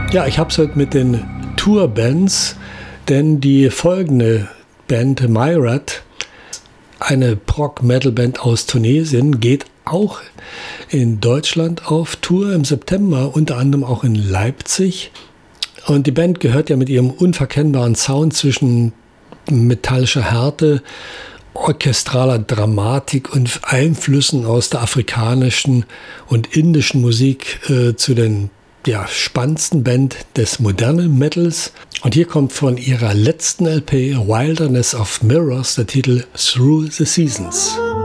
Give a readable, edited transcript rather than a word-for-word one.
Ja, ich habe es heute mit den Tourbands, denn die folgende Band Myrat, eine Prog-Metal-Band aus Tunesien, geht auch in Deutschland auf Tour im September, unter anderem auch in Leipzig. Und die Band gehört ja mit ihrem unverkennbaren Sound zwischen metallischer Härte, orchestraler Dramatik und Einflüssen aus der afrikanischen und indischen Musik zu den spannendsten Band des modernen Metals. Und hier kommt von ihrer letzten LP Wilderness of Mirrors der Titel Through the Seasons.